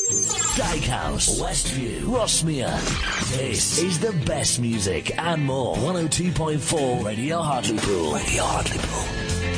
Dyke House, Westview, Rossmere. This is the best music and more. 102.4 Radio Hartlepool. Radio Hartlepool.